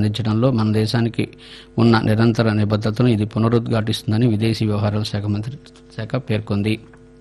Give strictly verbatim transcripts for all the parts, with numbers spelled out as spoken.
అందించడంలో మన దేశానికి ఉన్న నిరంతర నిబద్ధతను ఇది పునరుద్ఘాటిస్తుందని విదేశీ వ్యవహారాల శాఖ మంత్రి శాఖ పేర్కొంది.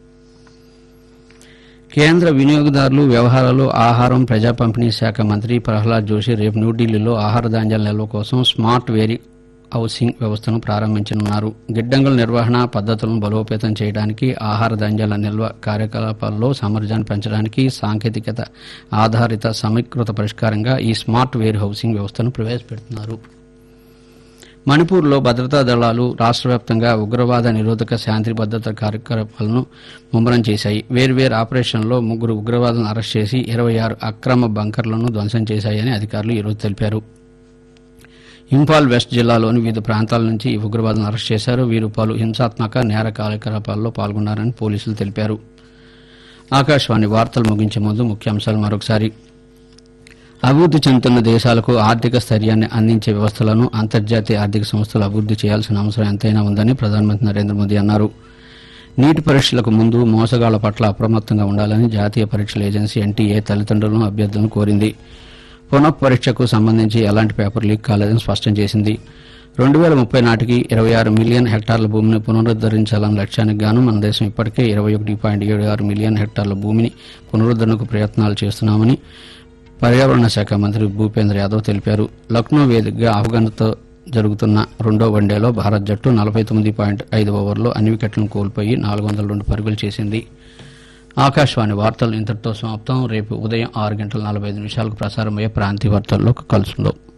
కేంద్ర వినియోగదారులు వ్యవహారాలు ఆహారం ప్రజా పంపిణీ శాఖ మంత్రి ప్రహ్లాద్ జోషి రేపు న్యూఢిల్లీలో ఆహార ధాన్యాల నిల్వ కోసం స్మార్ట్ వేరీ హౌసింగ్ వ్యవస్థను ప్రారంభించనున్నారు. గిడ్డంగుల నిర్వహణ పద్ధతులను బలోపేతం చేయడానికి, ఆహార ధాన్యాల నిల్వ కార్యకలాపాల్లో సామర్థ్యాన్ని పెంచడానికి సాంకేతికత ఆధారిత సమీకృత పరిష్కారంగా ఈ స్మార్ట్ వేర్ హౌసింగ్ వ్యవస్థను ప్రవేశపెడుతున్నారు. మణిపూర్లో భద్రతా దళాలు రాష్ట్ర వ్యాప్తంగా ఉగ్రవాద నిరోధక శాంతి భద్రత కార్యకలాపాలను ముమ్మరం చేశాయి. వేర్వేరు ఆపరేషన్లో ముగ్గురు ఉగ్రవాదులను అరెస్ట్ చేసి ఇరవై ఆరు అక్రమ బంకర్లను ధ్వంసం చేశాయని అధికారులు ఈరోజు తెలిపారు. ఇంఫాల్ వెస్ట్ జిల్లాలోని వివిధ ప్రాంతాల నుంచి ఈ ఉగ్రవాదులను అరెస్ట్ చేశారు. వీరు పలు హింసాత్మక నేర కార్యకలాపాల్లో పాల్గొన్నారని పోలీసులు తెలిపారు. ఆకాశవాణి వార్తలు ముగించే ముందు ముఖ్యాంశాలు మరొకసారి. అభివృద్ది చెందుతున్న దేశాలకు ఆర్థిక స్థైర్యాన్ని అందించే వ్యవస్థలను అంతర్జాతీయ ఆర్థిక సంస్థలు అభివృద్ది చేయాల్సిన అవసరం ఎంతైనా ఉందని ప్రధానమంత్రి నరేంద్ర మోదీ అన్నారు. నీటి పరీక్షలకు ముందు మోసగాళ్ల పట్ల అప్రమత్తంగా ఉండాలని జాతీయ పరీక్షల ఏజెన్సీ ఎన్టీఏ తల్లిదండ్రులను అభ్యర్థులను కోరింది. పునఃపరీక్షకు సంబంధించి ఎలాంటి పేపర్ లీక్ కాలేదని స్పష్టం చేసింది. రెండు వేల ముప్పై నాటికి ఇరవై ఆరు మిలియన్ హెక్టార్ల భూమిని పునరుద్దరించాలన్న లక్ష్యానికి గాను మన దేశం ఇప్పటికే ఇరవై ఒకటి పాయింట్ ఏడు ఆరు మిలియన్ హెక్టార్ల భూమిని పునరుద్దరణకు ప్రయత్నాలు చేస్తున్నామని పర్యావరణ శాఖ మంత్రి భూపేంద్ర యాదవ్ తెలిపారు. లక్నో వేదికగా ఆఫ్ఘన్తో జరుగుతున్న రెండో వన్డేలో భారత్ జట్టు నలభై తొమ్మిది పాయింట్ ఐదు ఓవర్లో అన్ని వికెట్లను కోల్పోయి నాలుగు వందల రెండు పరుగులు చేసింది. ఆకాశవాణి వార్తలు ఇంతటితో సమాప్తం. రేపు ఉదయం ఆరు గంటల నలభై ఐదు నిమిషాలకు ప్రసారమయ్యే ప్రాంతీయ వార్తల్లో కలుసుకుందాం.